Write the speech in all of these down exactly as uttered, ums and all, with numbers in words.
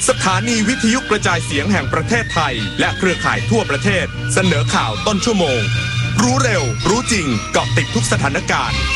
สถานีวิทยุกระจายเสียงแห่งประเทศไทยและเครือข่ายทั่วประเทศเสนอข่าวต้นชั่วโมงรู้เร็วรู้จริงเกาะติดทุกสถานการณ์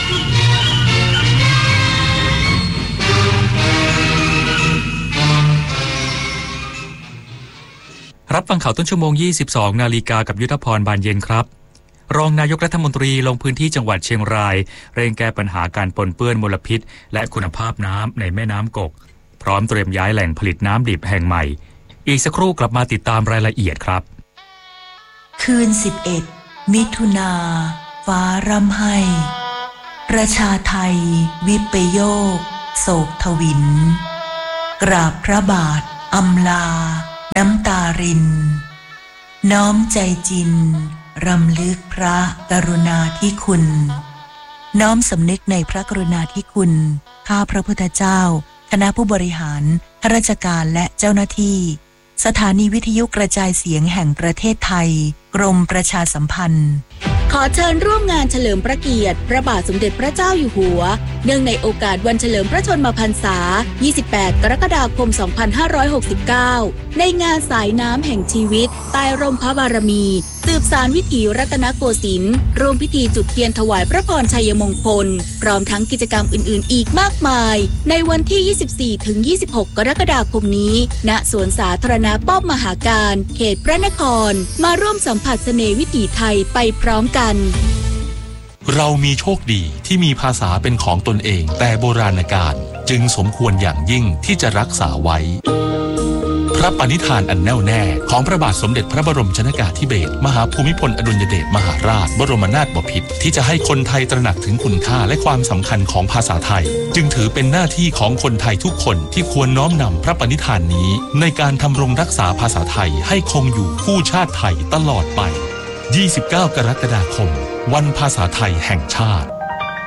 รับฟังข่าวต้นชั่วโมงยี่สิบสองนาฬิกากับยุทธพรบานเย็นครับรองนายกรัฐมนตรีลงพื้นที่จังหวัดเชียงรายเร่งแก้ปัญหาการปนเปื้อนมลพิษและคุณภาพน้ำในแม่น้ำกกพร้อมเตรียมย้ายแหล่งผลิตน้ำดิบแห่งใหม่อีกสักครู่กลับมาติดตามรายละเอียดครับคืนสิบเอ็ดมิถุนาฟ้าร่ำไห้ประชาไทยวิปโยคโศกทวินกราบพระบาทอำลาน้ำตารินน้อมใจจินรำลึกพระกรุณาธิคุณน้อมสำนึกในพระกรุณาธิคุณข้าพระพุทธเจ้าคณะผู้บริหารข้าราชการและเจ้าหน้าที่สถานีวิทยุกระจายเสียงแห่งประเทศไทยกรมประชาสัมพันธ์ขอเชิญร่วมงานเฉลิมพระเกียรติพระบาทสมเด็จพระเจ้าอยู่หัวเนื่องในโอกาสวันเฉลิมพระชนมพรรษายี่สิบแปดกรกฎาคมสองพันห้าร้อยหกสิบเก้าในงานสายน้ำแห่งชีวิตใต้ร่มพระบารมีสืบสานวิถีรัตนโกสินทร์ร่วมพิธีจุดเทียนถวายพระพรชัยมงคลพร้อมทั้งกิจกรรมอื่นๆอีกมากมายในวันที่ ยี่สิบสี่ถึงยี่สิบหก กรกฎาคมนี้ณสวนสาธารณะป้อมมหาการเขตพระนครมาร่วมสัมผัสเสน่ห์วิถีไทยไปพร้อมกันเรามีโชคดีที่มีภาษาเป็นของตนเองแต่โบราณกาลจึงสมควรอย่างยิ่งที่จะรักษาไว้พระปณิธานอันแน่วแน่ของพระบาทสมเด็จพระบรมชนกาธิเบศรมหาภูมิพลอดุลยเดชมหาราชบรมนาถบพิตรที่จะให้คนไทยตระหนักถึงคุณค่าและความสำคัญของภาษาไทยจึงถือเป็นหน้าที่ของคนไทยทุกคนที่ควรน้อมนำพระปณิธานนี้ในการทำรงรักษาภาษาไทยให้คงอยู่คู่ชาติไทยตลอดไปยี่สิบเก้ากรกฎาคมวันภาษาไทยแห่งชาติ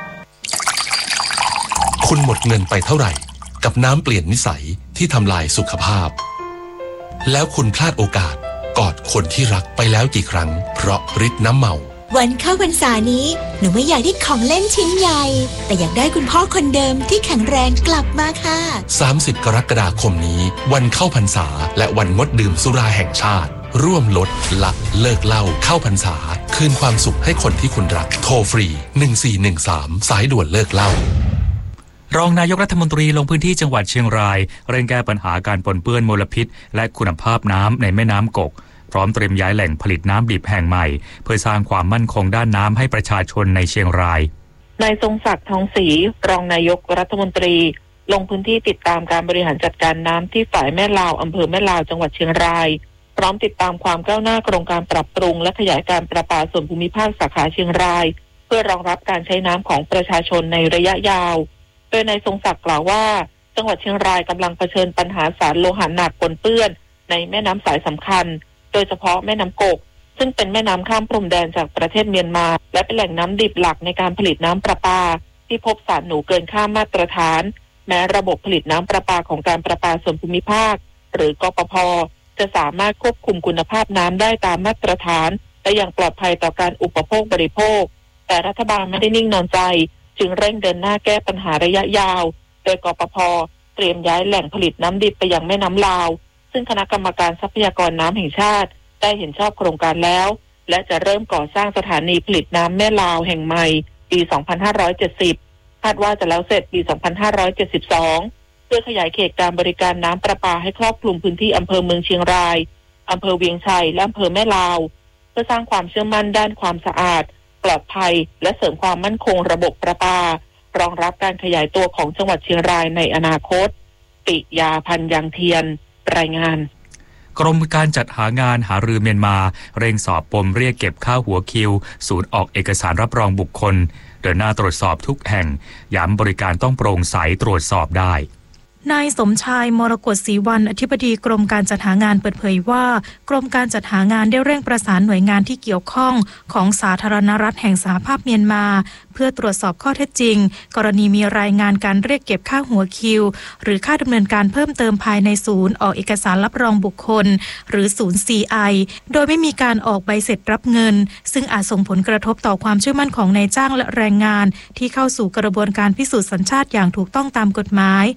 คุณหมดเงินไปเท่าไหร่กับน้ำเปลี่ยนนิสัยที่ทำลายสุขภาพแล้วคุณพลาดโอกาสกอดคนที่รักไปแล้วกี่ครั้งเพราะฤทธิ์น้ำเมาวันเข้าพรรษานี้หนูไม่อยากได้ของเล่นชิ้นใหญ่แต่อยากได้คุณพ่อคนเดิมที่แข็งแรงกลับมาค่ะสามสิบกรกฎาคมนี้วันเข้าพรรษาและวันงดดื่มสุราแห่งชาติร่วมลดละเลิกเหล้าเข้าพรรษาคืนความสุขให้คนที่คุณรักโทรฟรีหนึ่งสี่หนึ่งสามสายด่วนเลิกเหล้ารองนายกรัฐมนตรีลงพื้นที่จังหวัดเชียงรายเร่งแก้ปัญหาการปนเปื้อนมลพิษและคุณภาพน้ำในแม่น้ำกกพร้อมเตรียมย้ายแหล่งผลิตน้ำดิบแห่งใหม่เพื่อสร้างความมั่นคงด้านน้ำให้ประชาชนในเชียงรายนายทรงศักดิ์ทองศรีรองนายกรัฐมนตรีลงพื้นที่ติดตามการบริหารจัดการน้ำที่ฝ่ายแม่ลาวอำเภอแม่ลาวจังหวัดเชียงรายพร้อมติดตามความก้าวหน้าโครงการปรับปรุงและขยายการประปาส่วนภูมิภาคสาขาเชียงรายเพื่อรองรับการใช้น้ำของประชาชนในระยะยาวโดยนายทรงศักดิ์กล่าวว่าจังหวัดเชียงรายกำลังเผชิญปัญหาสารโลหะหนักปนเปื้อนในแม่น้ำสายสำคัญโดยเฉพาะแม่น้ำกกซึ่งเป็นแม่น้ำข้ามพรมแดนจากประเทศเมียนมาและเป็นแหล่งน้ำดิบหลักในการผลิตน้ำประปาที่พบสารหนูเกินค่ามาตรฐานแม้ระบบผลิตน้ำประปาของการประปาส่วนภูมิภาคหรือกปภ.จะสามารถควบคุมคุณภาพน้ำได้ตามมาตรฐานและอย่างปลอดภัยต่อการอุปโภคบริโภคแต่รัฐบาลไม่ได้นิ่งนอนใจจึงเร่งเดินหน้าแก้ปัญหาระยะยาวโดยกปภ.เตรียมย้ายแหล่งผลิตน้ำดิบไปยังแม่น้ำลาวซึ่งคณะกรรมการทรัพยากรน้ำแห่งชาติได้เห็นชอบโครงการแล้วและจะเริ่มก่อสร้างสถานีผลิตน้ำแม่ลาวแห่งใหม่ปี สองพันห้าร้อยเจ็ดสิบ คาดว่าจะแล้วเสร็จปี สองพันห้าร้อยเจ็ดสิบสอง เพื่อขยายเขตการบริการน้ำประปาให้ครอบคลุมพื้นที่อำเภอเมืองเชียงรายอำเภอเวียงชัยและอำเภอแม่ลาวเพื่อสร้างความเชื่อมั่นด้านความสะอาดปลอดภัยและเสริมความมั่นคงระบบประปารองรับการขยายตัวของจังหวัดเชียงรายในอนาคตปิยาพันธ์ยังเทียนรายงานกรมการจัดหางานหารือเมียนมาเร่งสอบปมเรียกเก็บค่าหัวคิวศูนย์ออกเอกสารรับรองบุคคลเดินหน้าตรวจสอบทุกแห่งย้ำบริการต้องโปร่งใสตรวจสอบได้นายสมชายมรกตศรีวรรณอธิบดีกรมการจัดหางานเปิดเผยว่ากรมการจัดหางานได้เร่งประสานหน่วยงานที่เกี่ยวข้องของสาธารณรัฐแห่งสหภาพเมียนมาเพื่อตรวจสอบข้อเท็จจริงกรณีมีรายงานการเรียกเก็บค่าหัวคิวหรือค่าดำเนินการเพิ่มเติมภายในศูนย์ออกเอกสารรับรองบุคคลหรือศูนย์ ซี ไอ โดยไม่มีการออกใบเสร็จรับเงินซึ่งอาจส่งผลกระทบต่อความเชื่อมั่นของนายจ้างและแรงงานที่เข้าสู่กระบวนการพิสูจน์สัญชาติอย่างถูกต้องตามกฎหมาย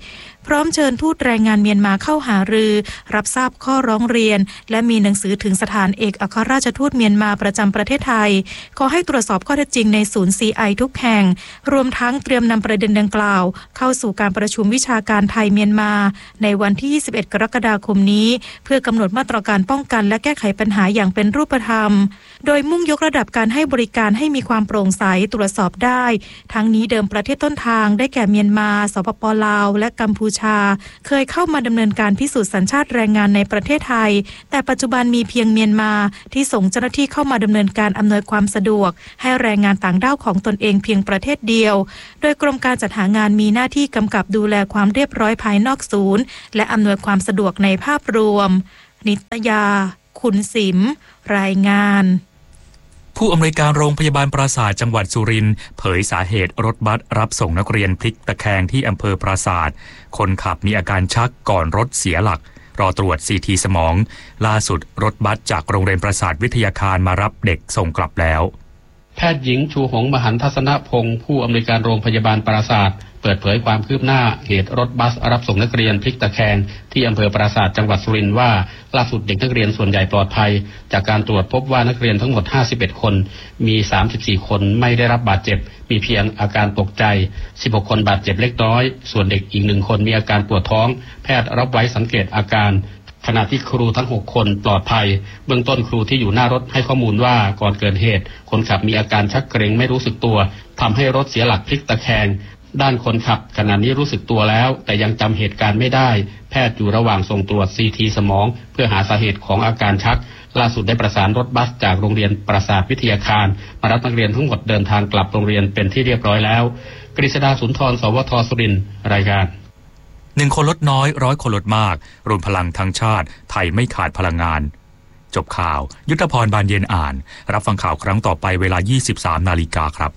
พร้อมเชิญทูตแรงงานเมียนมาเข้าหารือรับทราบข้อร้องเรียนและมีหนังสือถึงสถานเอกอัครราชทูตเมียนมาประจำประเทศไทยขอให้ตรวจสอบข้อเท็จจริงในศูนย์ ซี ไอ ทุกแห่งรวมทั้งเตรียมนำประเด็นดังกล่าวเข้าสู่การประชุมวิชาการไทยเมียนมาในวันที่ยี่สิบเอ็ดกรกฎาคมนี้เพื่อกำหนดมาตรการป้องกันและแก้ไขปัญหาอย่างเป็นรูปธรรมโดยมุ่งยกระดับการให้บริการให้มีความโปร่งใสตรวจสอบได้ทั้งนี้เดิมประเทศต้นทางได้แก่เมียนมาสปป.ลาวและกัมพูชาเคยเข้ามาดำเนินการพิสูจน์สัญชาติแรงงานในประเทศไทยแต่ปัจจุบันมีเพียงเมียนมาที่ส่งเจ้าหน้าที่เข้ามาดำเนินการอำนวยความสะดวกให้แรงงานต่างด้าวของตนเองเพียงประเทศเดียวโดยกรมการจัดหางานมีหน้าที่กำกับดูแลความเรียบร้อยภายนอกศูนย์และอำนวยความสะดวกในภาพรวมนิตยาคุณสิมรายงานผู้อำนวยการโรงพยาบาลปราสาทจังหวัดสุรินทร์เผยสาเหตุรถบัสรับส่งนักเรียนพลิกตะแคงที่อำเภอปราสาทคนขับมีอาการชักก่อนรถเสียหลักรอตรวจซีทีสมองล่าสุดรถบัสจากโรงเรียนปราสาทวิทยาคารมารับเด็กส่งกลับแล้วแพทย์หญิงชูหงมหันทัศนพงศ์ผู้อำนวยการโรงพยาบาลปราสาทเปิดเผยความคืบหน้าเหตุรถบัสรับส่งนักเรียนพลิกตะแคงที่อำเภอปราสาทจังหวัดสุรินทร์ว่าล่าสุดเด็กนักเรียนส่วนใหญ่ปลอดภัยจากการตรวจพบว่านักเรียนทั้งหมดห้าสิบเอ็ดคนมีสามสิบสี่คนไม่ได้รับบาดเจ็บมีเพียงอาการตกใจสิบหกคนบาดเจ็บเล็กน้อยส่วนเด็กอีกหนึ่งคนมีอาการปวดท้องแพทย์รับไว้สังเกตอาการขณะที่ครูทั้งหกคนปลอดภัยเบื้องต้นครูที่อยู่หน้ารถให้ข้อมูลว่าก่อนเกิดเหตุคนขับมีอาการชักเกร็งไม่รู้สึกตัวทำให้รถเสียหลักพลิกตะแคงด้านคนขับขณะนี้รู้สึกตัวแล้วแต่ยังจำเหตุการณ์ไม่ได้แพทย์อยู่ระหว่างส่งตรวจซีทีสมองเพื่อหาสาเหตุของอาการชักล่าสุดได้ประสานรถบัสจากโรงเรียนปราสาทวิทยาคารมารับนักเรียนทั้งหมดเดินทางกลับโรงเรียนเป็นที่เรียบร้อยแล้วกฤษดาสุนทรสวทสุรินทร์รายงานหนึ่งคนลดน้อยร้อยคนลดมากรวมพลังทั้งชาติไทยไม่ขาดพลังงานจบข่าวยุทธพรบานเย็นอ่านรับฟังข่าวครั้งต่อไปเวลา ยี่สิบสามนาฬิกาครับ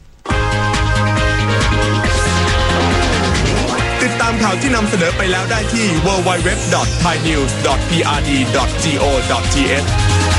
ติดตามข่าวที่นำเสนอไปแล้วได้ที่ ดับเบิลยู ดับเบิลยู ดับเบิลยู ดอท ไทยนิวส์ ดอท พี อาร์ ดี ดอท โก ดอท ที เอช